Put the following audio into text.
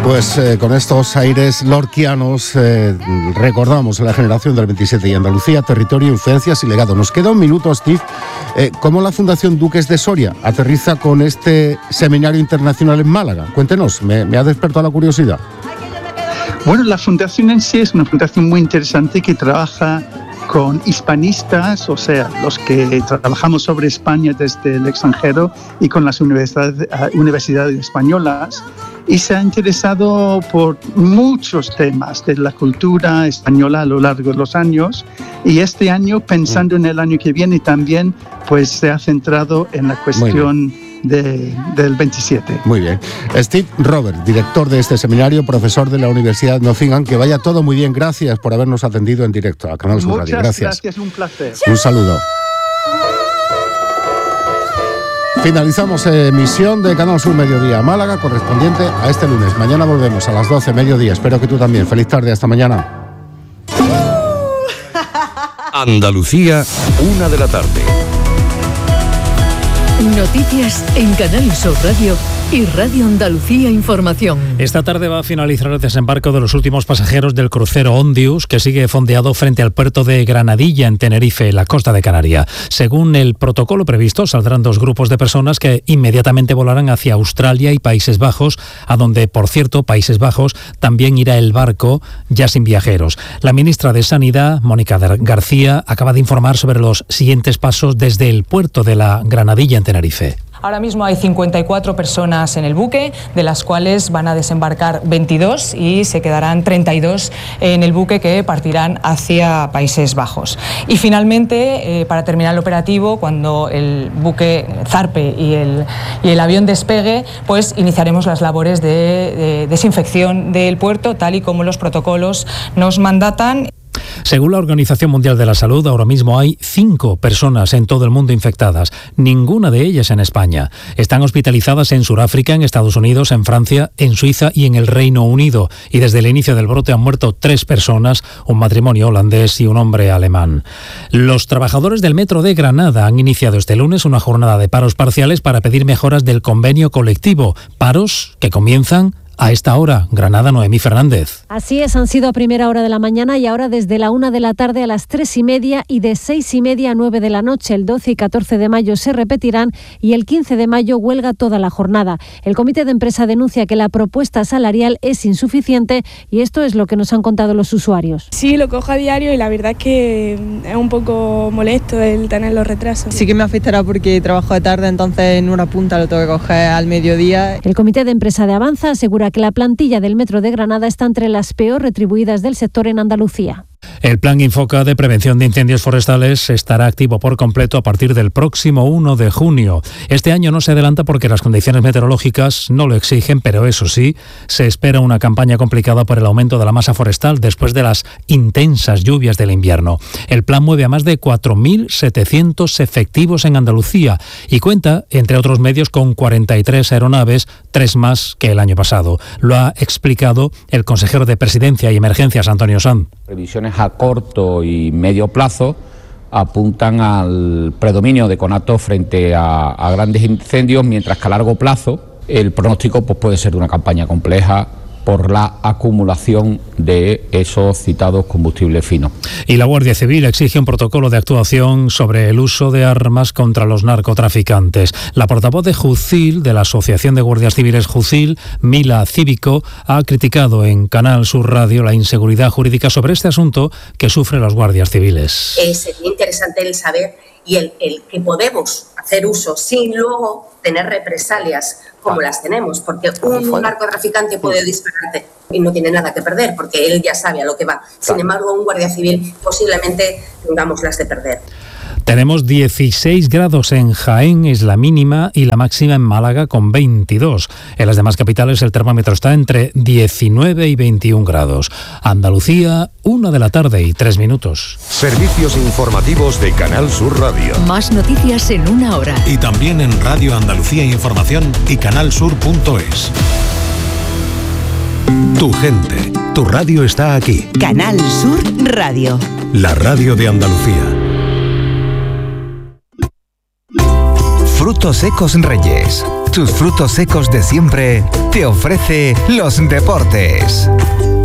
Pues con estos aires lorquianos recordamos la generación del 27 y Andalucía, territorio, influencias y legado. Nos queda un minuto, Steve. ¿Cómo la Fundación Duques de Soria aterriza con este seminario internacional en Málaga? Cuéntenos, me ha despertado la curiosidad. Bueno, la fundación en sí es una fundación muy interesante que trabaja con hispanistas, o sea, los que trabajamos sobre España desde el extranjero y con las universidades españolas, y se ha interesado por muchos temas de la cultura española a lo largo de los años, y este año, pensando en el año que viene también, pues se ha centrado en la cuestión del 27. Muy bien. Steve Robert, director de este seminario, profesor de la Universidad de Nottingham, que vaya todo muy bien. Gracias por habernos atendido en directo a Canal Sur Radio. Muchas gracias, un placer. Un saludo. Finalizamos emisión de Canal Sur Mediodía Málaga, correspondiente a este lunes. Mañana volvemos a las 12, mediodía. Espero que tú también. Feliz tarde, hasta mañana. Andalucía, 1 de la tarde. Noticias en Canal Sur Radio y Radio Andalucía Información. Esta tarde va a finalizar el desembarco de los últimos pasajeros del crucero Ondius, que sigue fondeado frente al puerto de Granadilla, en Tenerife, la costa de Canarias. Según el protocolo previsto, saldrán 2 grupos de personas que inmediatamente volarán hacia Australia y Países Bajos, a donde, por cierto, Países Bajos también irá el barco ya sin viajeros. La ministra de Sanidad, Mónica García, acaba de informar sobre los siguientes pasos desde el puerto de la Granadilla, en Tenerife. Ahora mismo hay 54 personas en el buque, de las cuales van a desembarcar 22 y se quedarán 32 en el buque que partirán hacia Países Bajos. Y finalmente, para terminar el operativo, cuando el buque zarpe y el avión despegue, pues iniciaremos las labores de desinfección del puerto, tal y como los protocolos nos mandatan. Según la Organización Mundial de la Salud, ahora mismo hay 5 personas en todo el mundo infectadas, ninguna de ellas en España. Están hospitalizadas en Sudáfrica, en Estados Unidos, en Francia, en Suiza y en el Reino Unido. Y desde el inicio del brote han muerto 3 personas, un matrimonio holandés y un hombre alemán. Los trabajadores del metro de Granada han iniciado este lunes una jornada de paros parciales para pedir mejoras del convenio colectivo. Paros que comienzan a esta hora. Granada, Noemí Fernández. Así es, han sido a primera hora de la mañana y ahora desde la 1 de la tarde a las 3:30 y de 6:30 a 9 de la noche. El 12 y 14 de mayo se repetirán y el 15 de mayo huelga toda la jornada. El comité de empresa denuncia que la propuesta salarial es insuficiente y esto es lo que nos han contado los usuarios. Sí, lo cojo a diario y la verdad es que es un poco molesto el tener los retrasos. Sí que me afectará porque trabajo de tarde, entonces en una punta lo tengo que coger al mediodía. El comité de empresa de Avanza asegura que la plantilla del Metro de Granada está entre las peor retribuidas del sector en Andalucía. El Plan Infoca de prevención de incendios forestales estará activo por completo a partir del próximo 1 de junio. Este año no se adelanta porque las condiciones meteorológicas no lo exigen, pero eso sí, se espera una campaña complicada por el aumento de la masa forestal después de las intensas lluvias del invierno. El plan mueve a más de 4.700 efectivos en Andalucía y cuenta, entre otros medios, con 43 aeronaves, 3 más que el año pasado. Lo ha explicado el consejero de Presidencia y Emergencias, Antonio Sanz. Previsiones a corto y medio plazo apuntan al predominio de conatos frente a grandes incendios, mientras que a largo plazo el pronóstico puede ser de una campaña compleja por la acumulación de esos citados combustibles finos. Y la Guardia Civil exige un protocolo de actuación sobre el uso de armas contra los narcotraficantes. La portavoz de Jucil, de la Asociación de Guardias Civiles Jucil, Mila Cívico, ha criticado en Canal Sur Radio la inseguridad jurídica sobre este asunto que sufren los guardias civiles. Sería interesante el saber y el que podemos hacer uso sin luego tener represalias como las tenemos, porque un narcotraficante puede dispararte y no tiene nada que perder, porque él ya sabe a lo que va. Sin embargo, un guardia civil posiblemente tengamos las de perder. Tenemos 16 grados en Jaén, es la mínima, y la máxima en Málaga con 22. En las demás capitales el termómetro está entre 19 y 21 grados. Andalucía, 1 de la tarde y 3 minutos. Servicios informativos de Canal Sur Radio. Más noticias en 1 hora. Y también en Radio Andalucía Información y canalsur.es. Tu gente, tu radio está aquí. Canal Sur Radio. La radio de Andalucía. Frutos Secos Reyes. Tus frutos secos de siempre te ofrece los deportes.